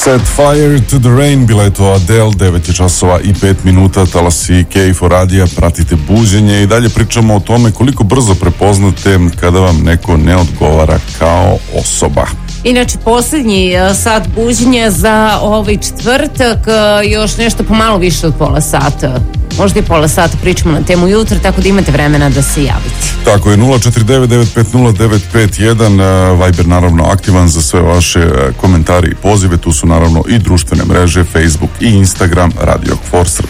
Set Fire to the Rain, bila je to Adele, 9 je časova i 5 minuta, talasi K4 radija, pratite buđenje i dalje pričamo o tome koliko brzo prepoznate kada vam neko ne odgovara kao osoba. Inače, posljednji sat buđenja za ovaj četvrtak, još nešto pomalo više od pola sata. Možda i pola sata pričamo na temu jutra, tako da imate vremena da se javite. Tako je, 049-950-951, Viber naravno aktivan za sve vaše komentare i pozive, tu su naravno i društvene mreže, Facebook i Instagram, Radio K4 Srpska.